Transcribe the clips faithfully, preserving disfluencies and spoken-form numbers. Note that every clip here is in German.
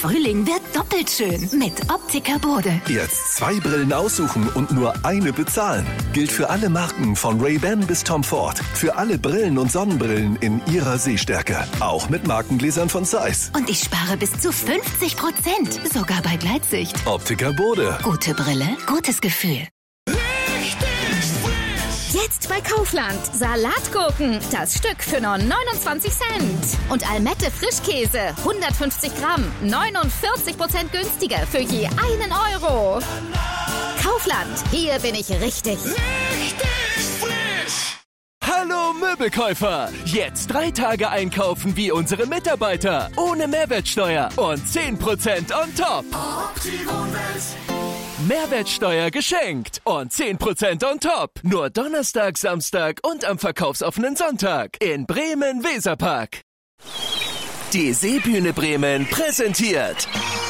Frühling wird doppelt schön mit Optiker Bode. Jetzt zwei Brillen aussuchen und nur eine bezahlen. Gilt für alle Marken von Ray-Ban bis Tom Ford. Für alle Brillen und Sonnenbrillen in ihrer Sehstärke. Auch mit Markengläsern von Zeiss. Und ich spare bis zu fünfzig Prozent. Sogar bei Gleitsicht. Optiker Bode. Gute Brille, gutes Gefühl. Jetzt bei Kaufland. Salatgurken. Das Stück für nur neunundzwanzig Cent. Und Almette Frischkäse. hundertfünfzig Gramm. neunundvierzig Prozent günstiger für je einen Euro. Kaufland. Hier bin ich richtig. Richtig frisch. Hallo Möbelkäufer! Jetzt drei Tage einkaufen wie unsere Mitarbeiter. Ohne Mehrwertsteuer und zehn Prozent on top. Mehrwertsteuer geschenkt und zehn Prozent on top. Nur Donnerstag, Samstag und am verkaufsoffenen Sonntag in Bremen-Weserpark. Die Seebühne Bremen präsentiert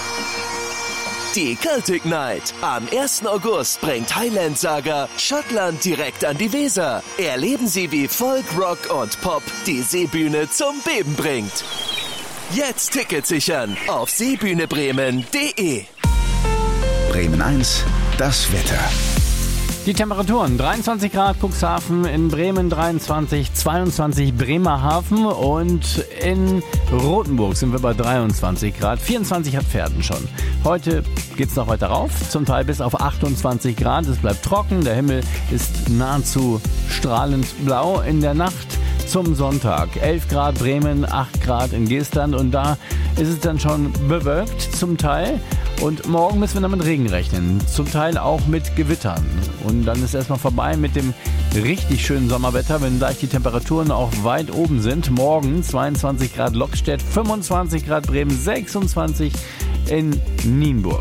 die Celtic Night. Am ersten August bringt Highland Saga Schottland direkt an die Weser. Erleben Sie, wie Folk, Rock und Pop die Seebühne zum Beben bringt. Jetzt Tickets sichern auf seebühnebremen punkt de. Bremen eins, das Wetter. Die Temperaturen: dreiundzwanzig Grad Cuxhaven, in Bremen dreiundzwanzig, zweiundzwanzig Bremerhaven und in Rothenburg sind wir bei dreiundzwanzig Grad. vierundzwanzig hat Pferden schon. Heute geht es noch weiter rauf, zum Teil bis auf achtundzwanzig Grad. Es bleibt trocken, der Himmel ist nahezu strahlend blau. In der Nacht zum Sonntag elf Grad Bremen, acht Grad in Geestland und da ist es dann schon bewölkt zum Teil. Und morgen müssen wir dann mit Regen rechnen, zum Teil auch mit Gewittern. Und dann ist erstmal vorbei mit dem richtig schönen Sommerwetter, wenn gleich die Temperaturen auch weit oben sind. Morgen zweiundzwanzig Grad Lockstedt, fünfundzwanzig Grad Bremen, sechsundzwanzig in Nienburg.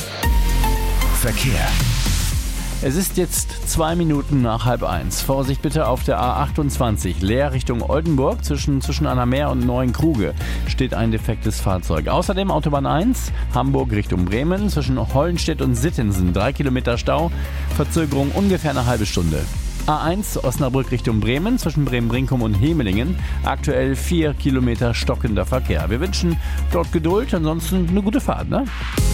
Verkehr. Es ist jetzt zwei Minuten nach halb eins. Vorsicht bitte auf der A achtundzwanzig, Leer Richtung Oldenburg. Zwischen, zwischen Annameer und Neuenkruge steht ein defektes Fahrzeug. Außerdem Autobahn eins, Hamburg Richtung Bremen. Zwischen Hollenstedt und Sittensen, drei Kilometer Stau. Verzögerung ungefähr eine halbe Stunde. A eins, Osnabrück Richtung Bremen. Zwischen Bremen-Brinkum und Hemelingen. Aktuell vier Kilometer stockender Verkehr. Wir wünschen dort Geduld, ansonsten eine gute Fahrt, ne?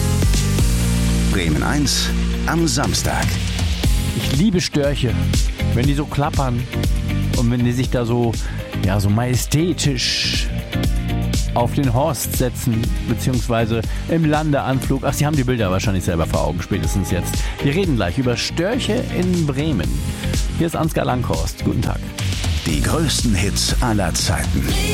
Bremen eins am Samstag. Ich liebe Störche, wenn die so klappern und wenn die sich da so, ja, so majestätisch auf den Horst setzen, beziehungsweise im Landeanflug. Ach, Sie haben die Bilder wahrscheinlich selber vor Augen, spätestens jetzt. Wir reden gleich über Störche in Bremen. Hier ist Ansgar Langhorst. Guten Tag. Die größten Hits aller Zeiten.